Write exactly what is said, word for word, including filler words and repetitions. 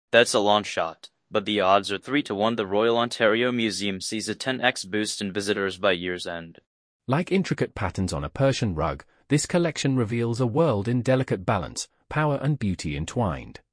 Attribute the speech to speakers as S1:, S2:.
S1: That's a long shot, but the odds are three to one the Royal Ontario Museum sees a ten x boost in visitors by year's end.
S2: Like intricate patterns on a Persian rug, this collection reveals a world in delicate balance, power and beauty entwined.